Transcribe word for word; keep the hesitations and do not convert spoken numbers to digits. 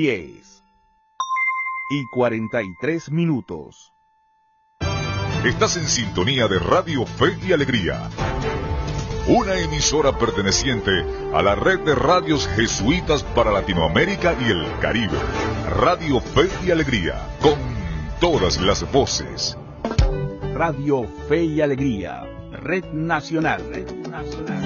diez y cuarenta y tres minutos. Estás en sintonía de Radio Fe y Alegría, una emisora perteneciente a la red de radios jesuitas para Latinoamérica y el Caribe. Radio Fe y Alegría, con todas las voces. Radio Fe y Alegría, Red Nacional. Red Nacional.